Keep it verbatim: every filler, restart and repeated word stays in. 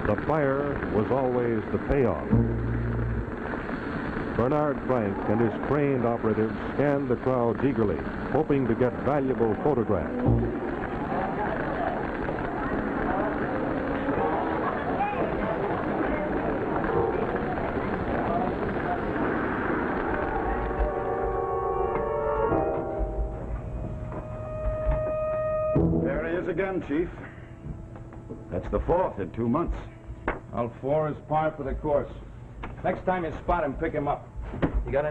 The fire was always the payoff. Bernard Frank and his trained operatives scanned the crowds eagerly, hoping to get valuable photographs. There he is again, Chief. That's the fourth in two months. All four is par for the course. Next time you spot him, pick him up. You got any